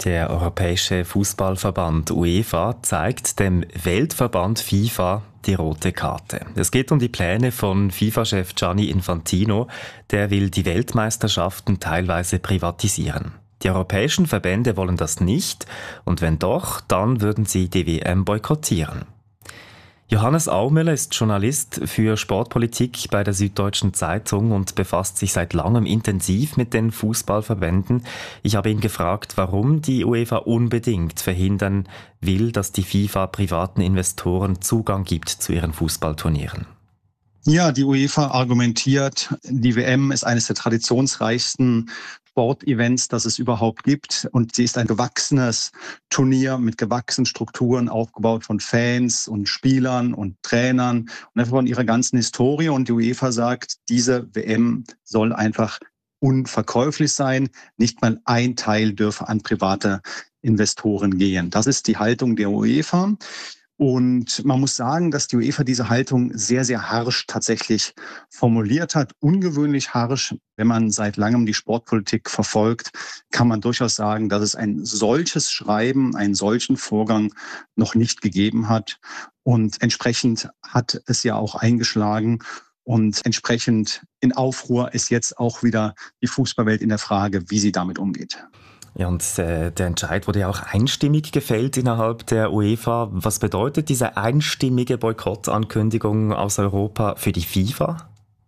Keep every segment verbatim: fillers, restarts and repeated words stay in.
Der Europäische Fußballverband UEFA zeigt dem Weltverband FIFA die rote Karte. Es geht um die Pläne von FIFA-Chef Gianni Infantino. Der will die Weltmeisterschaften teilweise privatisieren. Die europäischen Verbände wollen das nicht und wenn doch, dann würden sie die W M boykottieren. Johannes Aumüller ist Journalist für Sportpolitik bei der Süddeutschen Zeitung und befasst sich seit langem intensiv mit den Fußballverbänden. Ich habe ihn gefragt, warum die UEFA unbedingt verhindern will, dass die FIFA privaten Investoren Zugang gibt zu ihren Fußballturnieren. Ja, die UEFA argumentiert, die W M ist eines der traditionsreichsten Sportevents, das es überhaupt gibt. Und sie ist ein gewachsenes Turnier mit gewachsenen Strukturen, aufgebaut von Fans und Spielern und Trainern und einfach von ihrer ganzen Historie. Und die UEFA sagt, diese W M soll einfach unverkäuflich sein. Nicht mal ein Teil dürfe an private Investoren gehen. Das ist die Haltung der UEFA. Und man muss sagen, dass die UEFA diese Haltung sehr, sehr harsch tatsächlich formuliert hat. Ungewöhnlich harsch. Wenn man seit langem die Sportpolitik verfolgt, kann man durchaus sagen, dass es ein solches Schreiben, einen solchen Vorgang noch nicht gegeben hat. Und entsprechend hat es ja auch eingeschlagen. Und entsprechend in Aufruhr ist jetzt auch wieder die Fußballwelt in der Frage, wie sie damit umgeht. Ja, und äh, der Entscheid wurde ja auch einstimmig gefällt innerhalb der UEFA. Was bedeutet diese einstimmige Boykottankündigung aus Europa für die FIFA?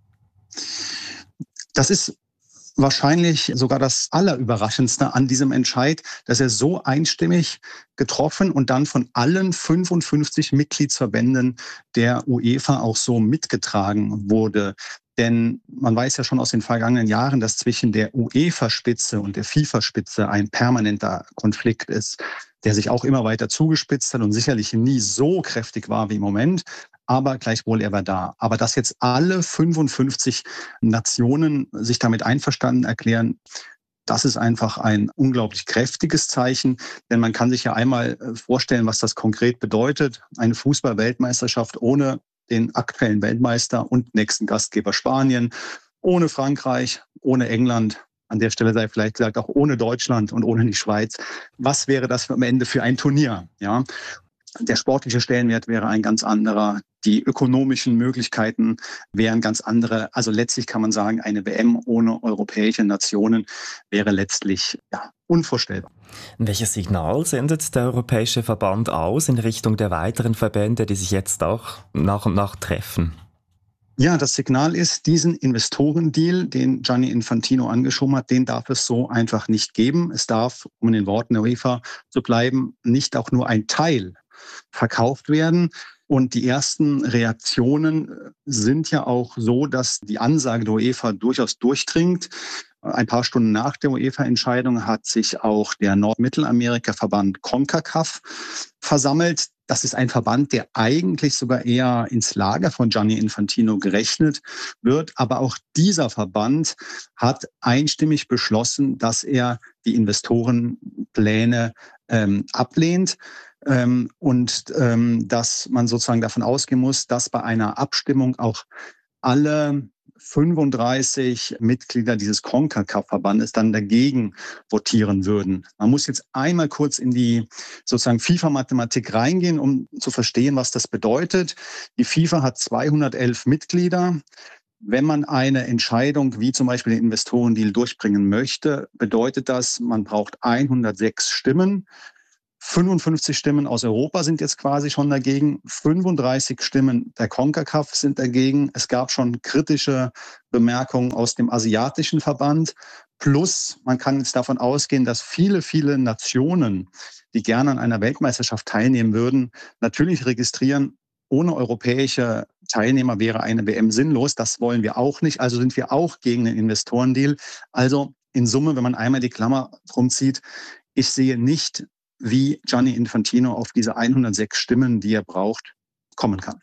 Das ist wahrscheinlich sogar das Allerüberraschendste an diesem Entscheid, dass er so einstimmig getroffen und dann von allen fünfundfünfzig Mitgliedsverbänden der UEFA auch so mitgetragen wurde. Denn man weiß ja schon aus den vergangenen Jahren, dass zwischen der UEFA-Spitze und der FIFA-Spitze ein permanenter Konflikt ist, der sich auch immer weiter zugespitzt hat und sicherlich nie so kräftig war wie im Moment. Aber gleichwohl, er war da. Aber dass jetzt alle fünfundfünfzig Nationen sich damit einverstanden erklären, das ist einfach ein unglaublich kräftiges Zeichen. Denn man kann sich ja einmal vorstellen, was das konkret bedeutet. Eine Fußball-Weltmeisterschaft ohne den aktuellen Weltmeister und nächsten Gastgeber Spanien, ohne Frankreich, ohne England, an der Stelle sei vielleicht gesagt auch ohne Deutschland und ohne die Schweiz. Was wäre das am Ende für ein Turnier? Ja, der sportliche Stellenwert wäre ein ganz anderer. Die ökonomischen Möglichkeiten wären ganz andere. Also letztlich kann man sagen, eine W M ohne europäische Nationen wäre letztlich ja, unvorstellbar. Welches Signal sendet der Europäische Verband aus in Richtung der weiteren Verbände, die sich jetzt auch nach und nach treffen? Ja, das Signal ist, diesen Investorendeal, den Gianni Infantino angeschoben hat, den darf es so einfach nicht geben. Es darf, um in den Worten der UEFA zu bleiben, nicht auch nur ein Teil verkauft werden. Und die ersten Reaktionen sind ja auch so, dass die Ansage der UEFA durchaus durchdringt. Ein paar Stunden nach der UEFA-Entscheidung hat sich auch der Nordmittelamerika-Verband CONCACAF versammelt. Das ist ein Verband, der eigentlich sogar eher ins Lager von Gianni Infantino gerechnet wird. Aber auch dieser Verband hat einstimmig beschlossen, dass er die Investorenpläne ähm, ablehnt. Ähm, und ähm, dass man sozusagen davon ausgehen muss, dass bei einer Abstimmung auch alle fünfunddreißig Mitglieder dieses CONCACAF-Verbandes dann dagegen votieren würden. Man muss jetzt einmal kurz in die sozusagen FIFA-Mathematik reingehen, um zu verstehen, was das bedeutet. Die FIFA hat zweihundertelf Mitglieder. Wenn man eine Entscheidung wie zum Beispiel den Investorendeal durchbringen möchte, bedeutet das, man braucht hundertsechs Stimmen. fünfundfünfzig Stimmen aus Europa sind jetzt quasi schon dagegen. fünfunddreißig Stimmen der CONCACAF sind dagegen. Es gab schon kritische Bemerkungen aus dem asiatischen Verband. Plus, man kann jetzt davon ausgehen, dass viele, viele Nationen, die gerne an einer Weltmeisterschaft teilnehmen würden, natürlich registrieren, ohne europäische Teilnehmer wäre eine W M sinnlos. Das wollen wir auch nicht. Also sind wir auch gegen den Investorendeal. Also in Summe, wenn man einmal die Klammer drum zieht, ich sehe nicht, wie Gianni Infantino auf diese hundertsechs Stimmen, die er braucht, kommen kann.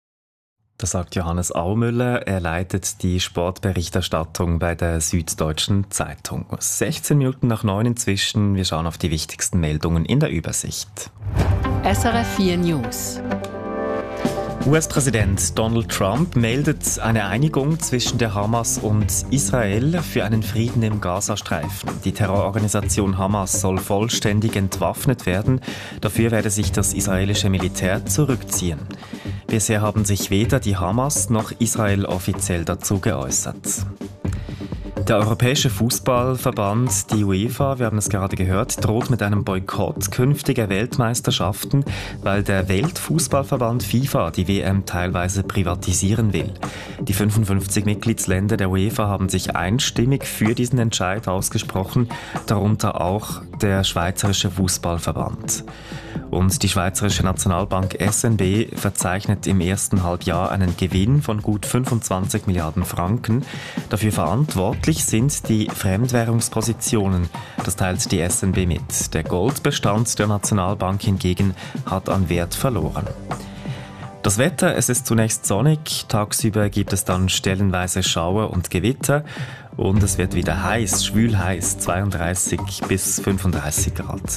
Das sagt Johannes Aumüller. Er leitet die Sportberichterstattung bei der Süddeutschen Zeitung. sechzehn Minuten nach neun inzwischen. Wir schauen auf die wichtigsten Meldungen in der Übersicht. S R F vier News. U S-Präsident Donald Trump meldet eine Einigung zwischen der Hamas und Israel für einen Frieden im Gazastreifen. Die Terrororganisation Hamas soll vollständig entwaffnet werden. Dafür werde sich das israelische Militär zurückziehen. Bisher haben sich weder die Hamas noch Israel offiziell dazu geäußert. Der Europäische Fußballverband, die UEFA, wir haben es gerade gehört, droht mit einem Boykott künftiger Weltmeisterschaften, weil der Weltfußballverband FIFA die W M teilweise privatisieren will. Die fünfundfünfzig Mitgliedsländer der UEFA haben sich einstimmig für diesen Entscheid ausgesprochen, darunter auch der Schweizerische Fußballverband. Und die Schweizerische Nationalbank S N B verzeichnet im ersten Halbjahr einen Gewinn von gut fünfundzwanzig Milliarden Franken. Dafür verantwortlich sind die Fremdwährungspositionen. Das teilt die S N B mit. Der Goldbestand der Nationalbank hingegen hat an Wert verloren. Das Wetter, es ist zunächst sonnig, tagsüber gibt es dann stellenweise Schauer und Gewitter und es wird wieder heiß, schwül heiß, zweiunddreißig bis fünfunddreißig Grad.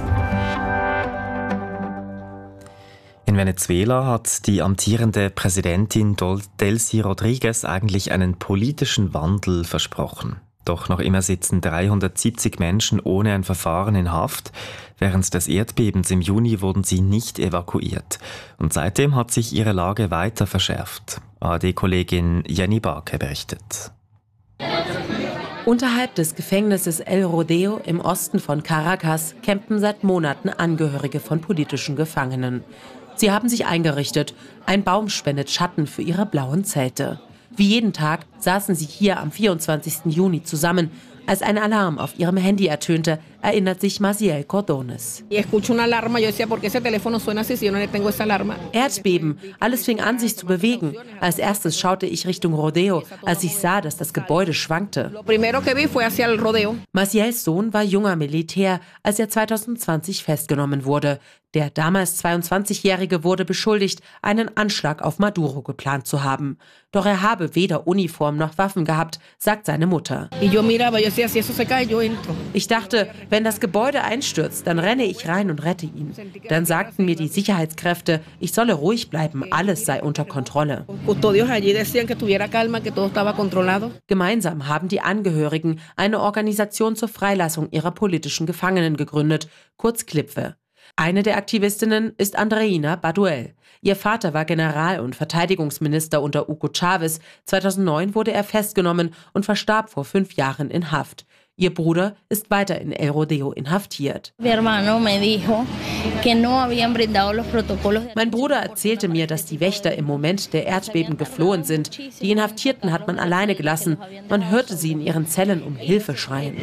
In Venezuela hat die amtierende Präsidentin Delcy Rodriguez eigentlich einen politischen Wandel versprochen. Doch noch immer sitzen dreihundertsiebzig Menschen ohne ein Verfahren in Haft. Während des Erdbebens im Juni wurden sie nicht evakuiert. Und seitdem hat sich ihre Lage weiter verschärft. A R D-Kollegin Jenny Barke berichtet. Unterhalb des Gefängnisses El Rodeo im Osten von Caracas campen seit Monaten Angehörige von politischen Gefangenen. Sie haben sich eingerichtet. Ein Baum spendet Schatten für ihre blauen Zelte. Wie jeden Tag saßen sie hier am vierundzwanzigsten Juni zusammen. Als ein Alarm auf ihrem Handy ertönte, erinnert sich Maciel Cordones. Erdbeben, alles fing an, sich zu bewegen. Als erstes schaute ich Richtung Rodeo, als ich sah, dass das Gebäude schwankte. Maciels Sohn war junger Militär, als er zweitausendzwanzig festgenommen wurde. Der damals zweiundzwanzigjährige wurde beschuldigt, einen Anschlag auf Maduro geplant zu haben. Doch er habe weder Uniform noch Waffen gehabt, sagt seine Mutter. Ich dachte, wenn das Gebäude einstürzt, dann renne ich rein und rette ihn. Dann sagten mir die Sicherheitskräfte, ich solle ruhig bleiben, alles sei unter Kontrolle. Gemeinsam haben die Angehörigen eine Organisation zur Freilassung ihrer politischen Gefangenen gegründet, kurz CLIPWE. Eine der Aktivistinnen ist Andreina Baduel. Ihr Vater war General- und Verteidigungsminister unter Hugo Chávez. zweitausendneun wurde er festgenommen und verstarb vor fünf Jahren in Haft. Ihr Bruder ist weiter in El Rodeo inhaftiert. Mein Bruder erzählte mir, dass die Wächter im Moment der Erdbeben geflohen sind. Die Inhaftierten hat man alleine gelassen. Man hörte sie in ihren Zellen um Hilfe schreien.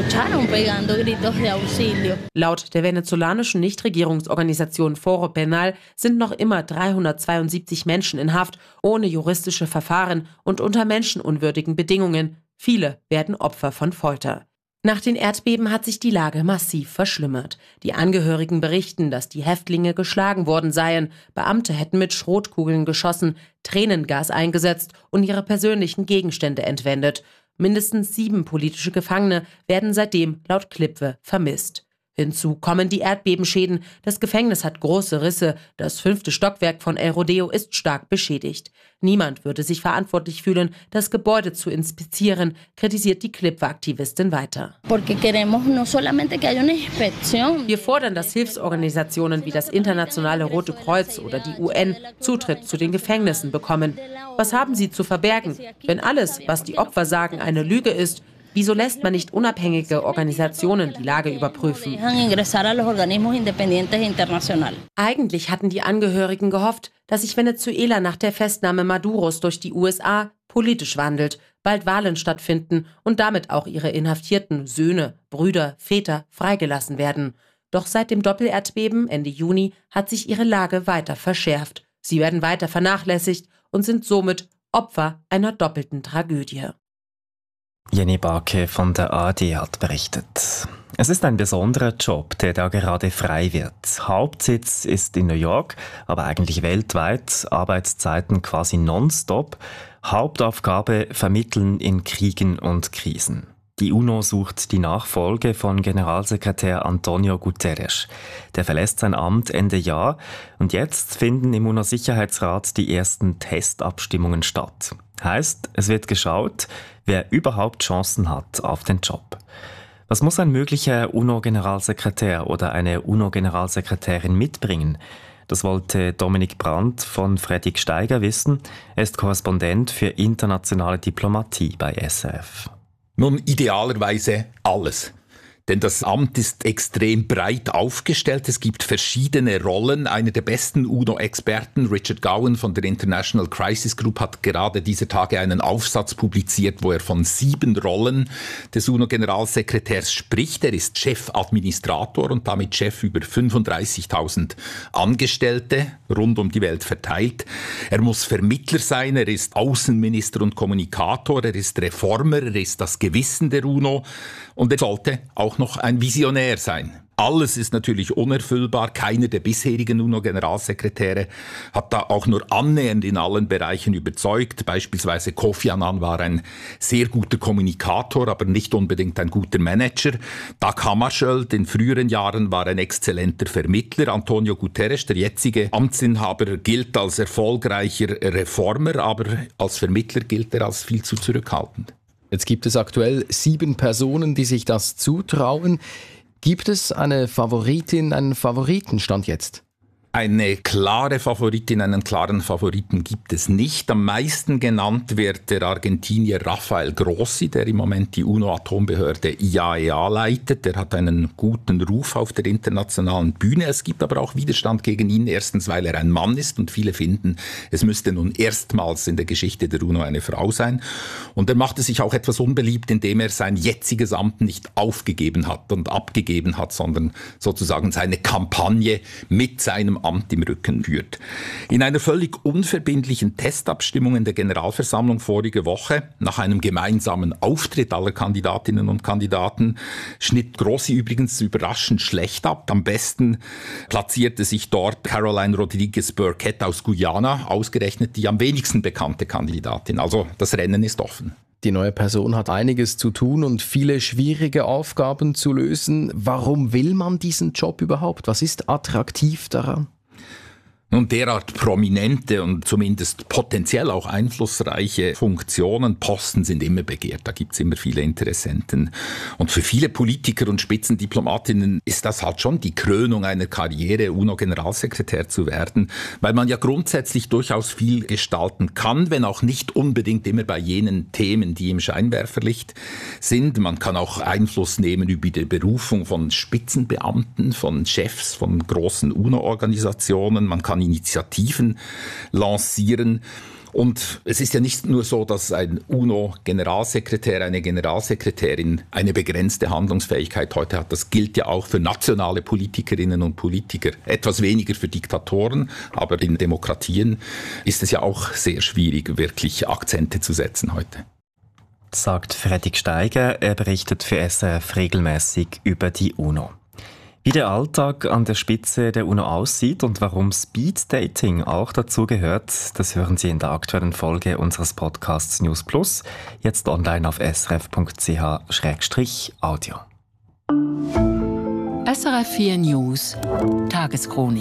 Laut der venezolanischen Nichtregierungsorganisation Foro Penal sind noch immer dreihundertzweiundsiebzig Menschen in Haft, ohne juristische Verfahren und unter menschenunwürdigen Bedingungen. Viele werden Opfer von Folter. Nach den Erdbeben hat sich die Lage massiv verschlimmert. Die Angehörigen berichten, dass die Häftlinge geschlagen worden seien. Beamte hätten mit Schrotkugeln geschossen, Tränengas eingesetzt und ihre persönlichen Gegenstände entwendet. Mindestens sieben politische Gefangene werden seitdem laut CLIPWE vermisst. Hinzu kommen die Erdbebenschäden. Das Gefängnis hat große Risse. Das fünfte Stockwerk von El Rodeo ist stark beschädigt. Niemand würde sich verantwortlich fühlen, das Gebäude zu inspizieren, kritisiert die CLIPWE-Aktivistin weiter. Wir fordern, dass Hilfsorganisationen wie das Internationale Rote Kreuz oder die U N Zutritt zu den Gefängnissen bekommen. Was haben sie zu verbergen? Wenn alles, was die Opfer sagen, eine Lüge ist, wieso lässt man nicht unabhängige Organisationen die Lage überprüfen? Eigentlich hatten die Angehörigen gehofft, dass sich Venezuela nach der Festnahme Maduros durch die U S A politisch wandelt, bald Wahlen stattfinden und damit auch ihre inhaftierten Söhne, Brüder, Väter freigelassen werden. Doch seit dem Doppelerdbeben Ende Juni hat sich ihre Lage weiter verschärft. Sie werden weiter vernachlässigt und sind somit Opfer einer doppelten Tragödie. Jenny Barke von der A R D hat berichtet. Es ist ein besonderer Job, der da gerade frei wird. Hauptsitz ist in New York, aber eigentlich weltweit, Arbeitszeiten quasi nonstop. Hauptaufgabe vermitteln in Kriegen und Krisen. Die UNO sucht die Nachfolge von Generalsekretär Antonio Guterres. Der verlässt sein Amt Ende Jahr und jetzt finden im UNO-Sicherheitsrat die ersten Testabstimmungen statt. Heißt, es wird geschaut, wer überhaupt Chancen hat auf den Job. Was muss ein möglicher UNO-Generalsekretär oder eine UNO-Generalsekretärin mitbringen? Das wollte Dominik Brandt von Fredrik Steiger wissen. Er ist Korrespondent für internationale Diplomatie bei S R F. Nun, idealerweise alles. Denn das Amt ist extrem breit aufgestellt. Es gibt verschiedene Rollen. Einer der besten UNO-Experten, Richard Gowan von der International Crisis Group, hat gerade dieser Tage einen Aufsatz publiziert, wo er von sieben Rollen des UNO-Generalsekretärs spricht. Er ist Chefadministrator und damit Chef über fünfunddreißigtausend Angestellte rund um die Welt verteilt. Er muss Vermittler sein, er ist Außenminister und Kommunikator, er ist Reformer, er ist das Gewissen der UNO und er sollte auch noch ein Visionär sein. Alles ist natürlich unerfüllbar. Keiner der bisherigen UNO-Generalsekretäre hat da auch nur annähernd in allen Bereichen überzeugt. Beispielsweise Kofi Annan war ein sehr guter Kommunikator, aber nicht unbedingt ein guter Manager. Dag Hammarskjöld in früheren Jahren war ein exzellenter Vermittler. Antonio Guterres, der jetzige Amtsinhaber, gilt als erfolgreicher Reformer, aber als Vermittler gilt er als viel zu zurückhaltend. Jetzt gibt es aktuell sieben Personen, die sich das zutrauen. Gibt es eine Favoritin, einen Favoritenstand jetzt? Eine klare Favoritin, einen klaren Favoriten gibt es nicht. Am meisten genannt wird der Argentinier Rafael Grossi, der im Moment die UNO-Atombehörde I A E A leitet. Der hat einen guten Ruf auf der internationalen Bühne. Es gibt aber auch Widerstand gegen ihn. Erstens, weil er ein Mann ist und viele finden, es müsste nun erstmals in der Geschichte der UNO eine Frau sein. Und er machte sich auch etwas unbeliebt, indem er sein jetziges Amt nicht aufgegeben hat und abgegeben hat, sondern sozusagen seine Kampagne mit seinem Amt im Rücken führt. In einer völlig unverbindlichen Testabstimmung in der Generalversammlung vorige Woche, nach einem gemeinsamen Auftritt aller Kandidatinnen und Kandidaten, schnitt Grossi übrigens überraschend schlecht ab. Am besten platzierte sich dort Caroline Rodriguez Burkett aus Guyana, ausgerechnet die am wenigsten bekannte Kandidatin. Also das Rennen ist offen. Die neue Person hat einiges zu tun und viele schwierige Aufgaben zu lösen. Warum will man diesen Job überhaupt? Was ist attraktiv daran? Nun, derart prominente und zumindest potenziell auch einflussreiche Funktionen, Posten sind immer begehrt. Da gibt's immer viele Interessenten. Und für viele Politiker und Spitzendiplomatinnen ist das halt schon die Krönung einer Karriere, UNO-Generalsekretär zu werden, weil man ja grundsätzlich durchaus viel gestalten kann, wenn auch nicht unbedingt immer bei jenen Themen, die im Scheinwerferlicht sind. Man kann auch Einfluss nehmen über die Berufung von Spitzenbeamten, von Chefs von großen UNO-Organisationen. Man kann Initiativen lancieren. Und es ist ja nicht nur so, dass ein UNO-Generalsekretär, eine Generalsekretärin eine begrenzte Handlungsfähigkeit heute hat. Das gilt ja auch für nationale Politikerinnen und Politiker. Etwas weniger für Diktatoren, aber in Demokratien ist es ja auch sehr schwierig, wirklich Akzente zu setzen heute. Sagt Fredrik Steiger. Er berichtet für S R F regelmäßig über die UNO. Wie der Alltag an der Spitze der UNO aussieht und warum Speeddating auch dazu gehört, das hören Sie in der aktuellen Folge unseres Podcasts News Plus, jetzt online auf srf punkt c h slash audio. S R F vier News Tageschronik.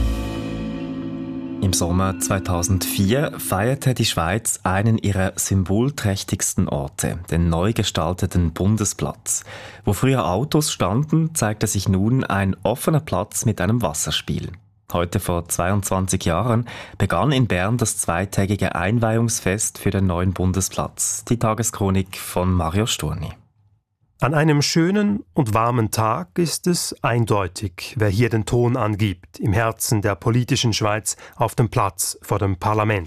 Im Sommer zweitausendvier feierte die Schweiz einen ihrer symbolträchtigsten Orte, den neu gestalteten Bundesplatz. Wo früher Autos standen, zeigte sich nun ein offener Platz mit einem Wasserspiel. Heute vor zweiundzwanzig Jahren begann in Bern das zweitägige Einweihungsfest für den neuen Bundesplatz. Die Tageschronik von Mario Sturni. An einem schönen und warmen Tag ist es eindeutig, wer hier den Ton angibt, im Herzen der politischen Schweiz auf dem Platz vor dem Parlament.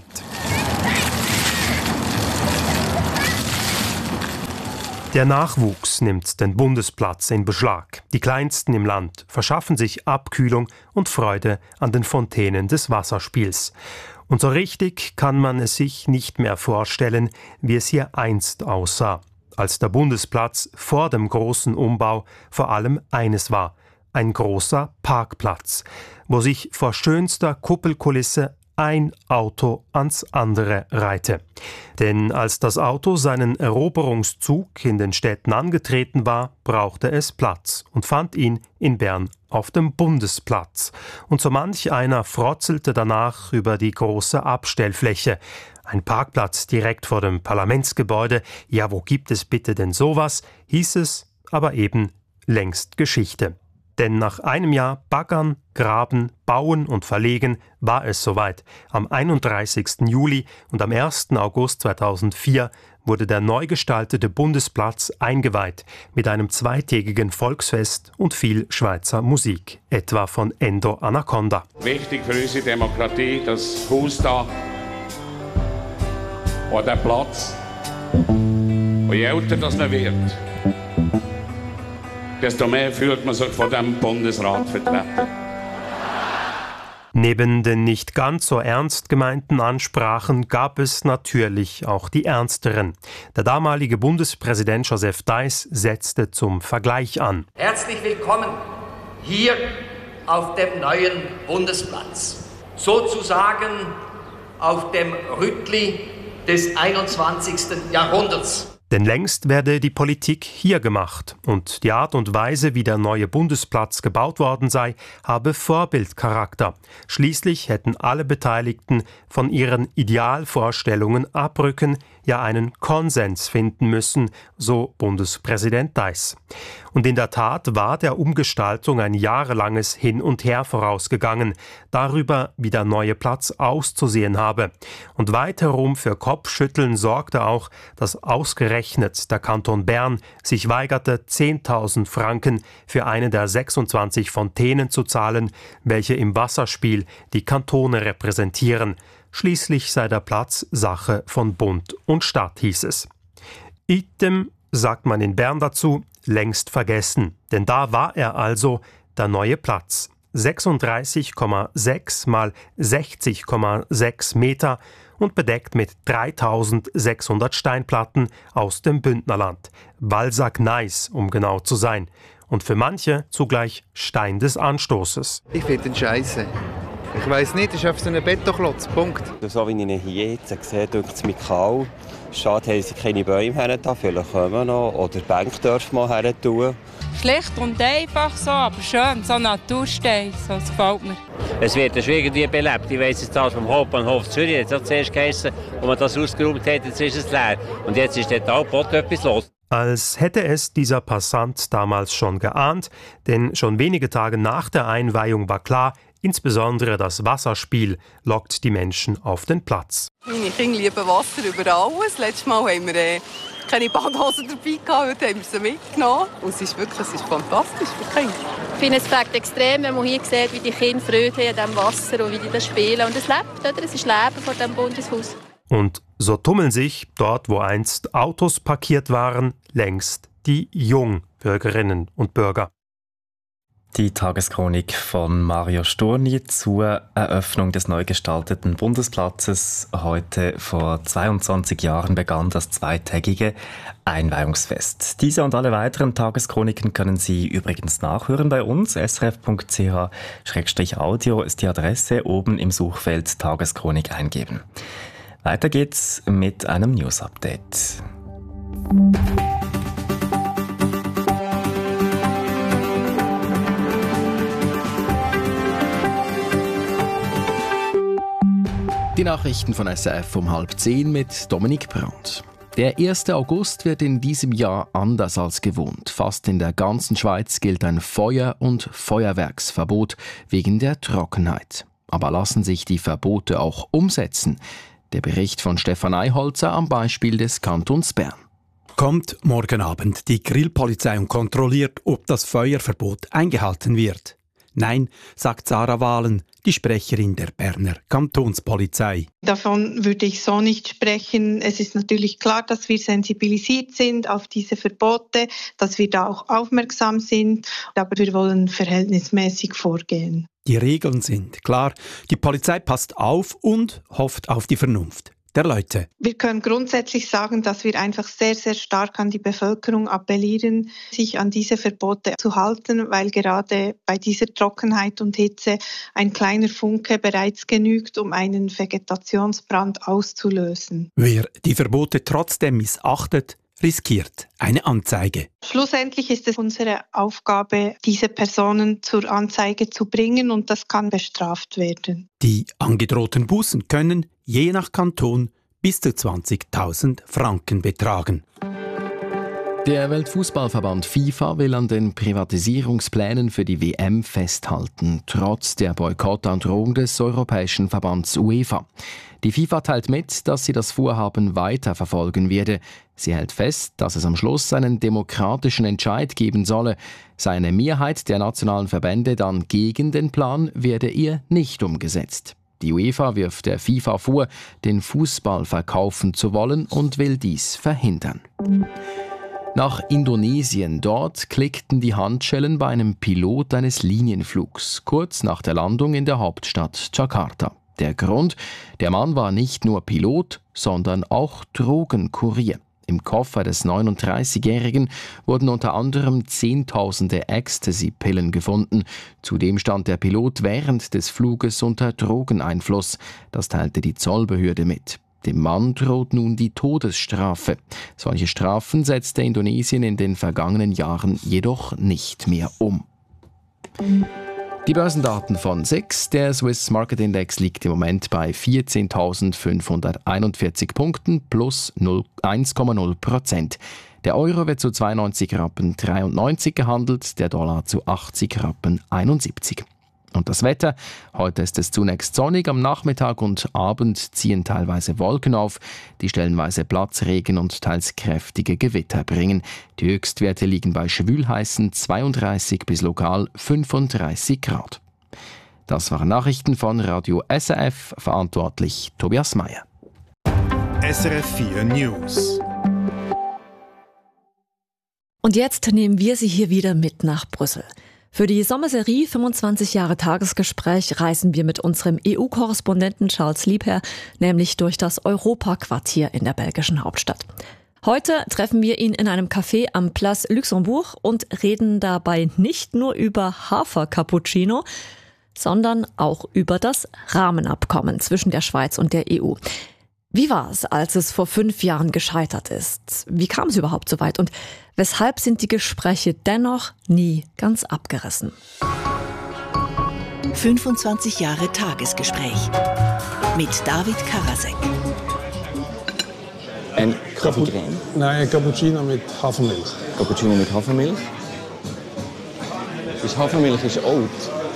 Der Nachwuchs nimmt den Bundesplatz in Beschlag. Die Kleinsten im Land verschaffen sich Abkühlung und Freude an den Fontänen des Wasserspiels. Und so richtig kann man es sich nicht mehr vorstellen, wie es hier einst aussah, als der Bundesplatz vor dem großen Umbau vor allem eines war: ein großer Parkplatz, wo sich vor schönster Kuppelkulisse ein Auto ans andere reihte. Denn als das Auto seinen Eroberungszug in den Städten angetreten war, brauchte es Platz und fand ihn in Bern auf dem Bundesplatz. Und so manch einer frotzelte danach über die große Abstellfläche. Ein Parkplatz direkt vor dem Parlamentsgebäude, ja, wo gibt es bitte denn sowas, hieß es, aber eben längst Geschichte. Denn nach einem Jahr Baggern, Graben, Bauen und Verlegen war es soweit. Am einunddreißigsten Juli und am ersten August zweitausendvier wurde der neu gestaltete Bundesplatz eingeweiht mit einem zweitägigen Volksfest und viel Schweizer Musik, etwa von Endo Anaconda. Wichtig für unsere Demokratie, das Haus da und der Platz. Und je älter das man wird, desto mehr fühlt man sich von dem Bundesrat vertreten. Neben den nicht ganz so ernst gemeinten Ansprachen gab es natürlich auch die ernsteren. Der damalige Bundespräsident Joseph Deiss setzte zum Vergleich an. Herzlich willkommen hier auf dem neuen Bundesplatz. Sozusagen auf dem Rütli des einundzwanzigsten Jahrhunderts. Denn längst werde die Politik hier gemacht und die Art und Weise, wie der neue Bundesplatz gebaut worden sei, habe Vorbildcharakter. Schließlich hätten alle Beteiligten von ihren Idealvorstellungen abrücken, ja einen Konsens finden müssen, so Bundespräsident Deiss. Und in der Tat war der Umgestaltung ein jahrelanges Hin und Her vorausgegangen, darüber, wie der neue Platz auszusehen habe. Und weit herum für Kopfschütteln sorgte auch, dass ausgerechnet der Kanton Bern sich weigerte, zehntausend Franken für eine der sechsundzwanzig Fontänen zu zahlen, welche im Wasserspiel die Kantone repräsentieren. Schließlich sei der Platz Sache von Bund und Stadt, hieß es. Item, sagt man in Bern dazu, längst vergessen, denn da war er also, der neue Platz. sechsunddreißig Komma sechs mal sechzig Komma sechs Meter und bedeckt mit dreitausendsechshundert Steinplatten aus dem Bündnerland. Balsac-Gneiss, um genau zu sein. Und für manche zugleich Stein des Anstoßes. Ich finde den Scheiße. Ich weiss nicht, es ist einfach so ein Betonklotz, Punkt. So wie ich ihn hier jetzt sehe, denkt es mich kaum. Schade, haben sie keine Bäume her, vielleicht kommen wir noch. Oder Bänke dürfen wir her tun. Schlicht und einfach so, aber schön, so Naturstein, so, das gefällt mir. Es wird schon irgendwie belebt. Ich weiss jetzt das vom Hauptbahnhof Zürich, jetzt hat es zuerst geheißen, als man das ausgeräumt hat, jetzt ist es leer. Und jetzt ist dort auch etwas los. Als hätte es dieser Passant damals schon geahnt, denn schon wenige Tage nach der Einweihung war klar, insbesondere das Wasserspiel lockt die Menschen auf den Platz. Meine Kinder lieben Wasser über alles. Letztes Mal haben wir äh, keine Badhose dabei gehabt, heute haben wir sie mitgenommen. Und es ist wirklich es ist fantastisch für die Kinder. Ich finde, es prägt extrem, wenn man hier sieht, wie die Kinder Freude haben an diesem Wasser und wie die das spielen. Und es lebt, oder? Es ist Leben vor diesem Bundeshaus. Und so tummeln sich, dort wo einst Autos parkiert waren, längst die Jungbürgerinnen und Bürger. Die Tageschronik von Mario Sturni zur Eröffnung des neu gestalteten Bundesplatzes. Heute vor zweiundzwanzig Jahren begann das zweitägige Einweihungsfest. Diese und alle weiteren Tageschroniken können Sie übrigens nachhören bei uns. s r f punkt c h slash audio ist die Adresse, oben im Suchfeld Tageschronik eingeben. Weiter geht's mit einem News-Update. Die Nachrichten von S R F um halb zehn mit Dominik Brandt. Der erste August wird in diesem Jahr anders als gewohnt. Fast in der ganzen Schweiz gilt ein Feuer- und Feuerwerksverbot wegen der Trockenheit. Aber lassen sich die Verbote auch umsetzen? Der Bericht von Stefan Eiholzer am Beispiel des Kantons Bern. Kommt morgen Abend die Grillpolizei und kontrolliert, ob das Feuerverbot eingehalten wird. Nein, sagt Sarah Wahlen, die Sprecherin der Berner Kantonspolizei. Davon würde ich so nicht sprechen. Es ist natürlich klar, dass wir sensibilisiert sind auf diese Verbote, dass wir da auch aufmerksam sind, aber wir wollen verhältnismäßig vorgehen. Die Regeln sind klar, die Polizei passt auf und hofft auf die Vernunft. der Leute. Wir können grundsätzlich sagen, dass wir einfach sehr, sehr stark an die Bevölkerung appellieren, sich an diese Verbote zu halten, weil gerade bei dieser Trockenheit und Hitze ein kleiner Funke bereits genügt, um einen Vegetationsbrand auszulösen. Wer die Verbote trotzdem missachtet, riskiert eine Anzeige. Schlussendlich ist es unsere Aufgabe, diese Personen zur Anzeige zu bringen, und das kann bestraft werden. Die angedrohten Bußen können, je nach Kanton, bis zu zwanzigtausend Franken betragen. Der Weltfußballverband FIFA will an den Privatisierungsplänen für die W M festhalten, trotz der Boykottandrohung des Europäischen Verbands UEFA. Die FIFA teilt mit, dass sie das Vorhaben weiter verfolgen werde. Sie hält fest, dass es am Schluss einen demokratischen Entscheid geben solle. Seine Mehrheit der nationalen Verbände dann gegen den Plan werde ihr nicht umgesetzt. Die UEFA wirft der FIFA vor, den Fußball verkaufen zu wollen und will dies verhindern. Nach Indonesien. Dort klickten die Handschellen bei einem Pilot eines Linienflugs, kurz nach der Landung in der Hauptstadt Jakarta. Der Grund? Der Mann war nicht nur Pilot, sondern auch Drogenkurier. Im Koffer des neununddreißigjährigen wurden unter anderem Zehntausende Ecstasy-Pillen gefunden. Zudem stand der Pilot während des Fluges unter Drogeneinfluss. Das teilte die Zollbehörde mit. Dem Mann droht nun die Todesstrafe. Solche Strafen setzte Indonesien in den vergangenen Jahren jedoch nicht mehr um. Die Börsendaten von S I X. Der Swiss Market Index liegt im Moment bei vierzehntausendfünfhunderteinundvierzig Punkten plus eins Komma null Prozent. Der Euro wird zu zweiundneunzig Rappen dreiundneunzig gehandelt, der Dollar zu achtzig Rappen einundsiebzig. Und das Wetter? Heute ist es zunächst sonnig, am Nachmittag und Abend ziehen teilweise Wolken auf, die stellenweise Platzregen und teils kräftige Gewitter bringen. Die Höchstwerte liegen bei schwülheißen zweiunddreißig bis lokal fünfunddreißig Grad. Das waren Nachrichten von Radio S R F, verantwortlich Tobias Meyer. S R F vier News. Und jetzt nehmen wir Sie hier wieder mit nach Brüssel. Für die Sommerserie fünfundzwanzig Jahre Tagesgespräch reisen wir mit unserem E U-Korrespondenten Charles Liebherr nämlich durch das Europaquartier in der belgischen Hauptstadt. Heute treffen wir ihn in einem Café am Place Luxembourg und reden dabei nicht nur über Hafer-Cappuccino, sondern auch über das Rahmenabkommen zwischen der Schweiz und der E U. Wie war es, als es vor fünf Jahren gescheitert ist? Wie kam es überhaupt so weit? Und weshalb sind die Gespräche dennoch nie ganz abgerissen? fünfundzwanzig Jahre Tagesgespräch mit David Karasek. Ein Kaffeecreme? Nein, ein Cappuccino mit Hafermilch. Cappuccino mit Hafermilch? Ist Hafermilch ist alt.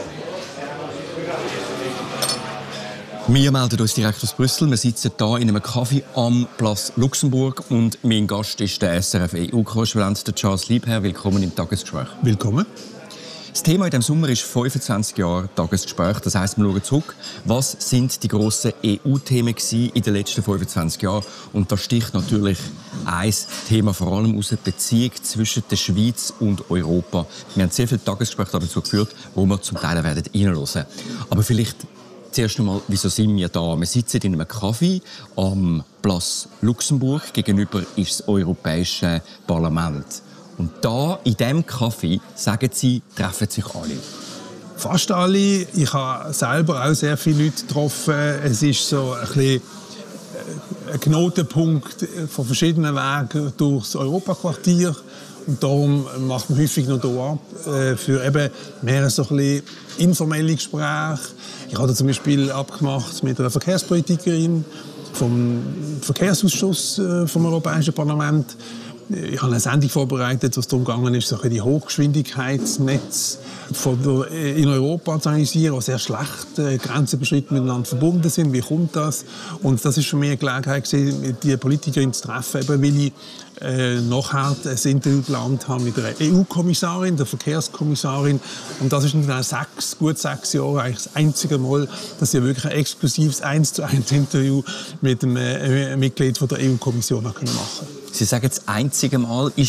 Wir melden uns direkt aus Brüssel. Wir sitzen hier in einem Café am Place Luxembourg und mein Gast ist der S R F E U-Korrespondent Charles Liebherr. Willkommen im Tagesgespräch. Willkommen. Das Thema in diesem Sommer ist fünfundzwanzig Jahre Tagesgespräch. Das heisst, wir schauen zurück. Was sind die grossen E U-Themen in den letzten fünfundzwanzig Jahren? Und da sticht natürlich ein Thema vor allem aus, die Beziehung zwischen der Schweiz und Europa. Wir haben sehr viele Tagesgespräche dazu geführt, wo wir zum Teil werden reinhören. Aber vielleicht zuerst einmal, wieso sind wir da? Wir sitzen in einem Café am Place Luxembourg. Gegenüber ist das Europäische Parlament. Und da, in diesem Café, sagen Sie, treffen sich alle. Fast alle. Ich habe selber auch sehr viele Leute getroffen. Es ist so ein bisschen ein Knotenpunkt von verschiedenen Wegen durchs Europaquartier. Und darum macht man häufig noch hier ab, für eben mehr so ein bisschen informelle Gespräche. Ich habe zum Beispiel abgemacht mit einer Verkehrspolitikerin vom Verkehrsausschuss vom Europäischen Parlament. Ich habe eine Sendung vorbereitet, wo es darum gegangen ist, so die Hochgeschwindigkeitsnetze in Europa zu analysieren, die sehr schlecht äh, grenzüberschreitend miteinander verbunden sind. Wie kommt das? Und das war für mich eine Gelegenheit, die Politikerin zu treffen, eben weil ich äh, nachher ein Interview geplant habe mit einer E U-Kommissarin, der Verkehrskommissarin. Und das ist nach sechs, gut sechs Jahren eigentlich das einzige Mal, dass ich wirklich ein exklusives eins zu eins Interview mit einem äh, Mitglied von der E U-Kommission machen konnte. Sie sagen das einzige Mal. Ist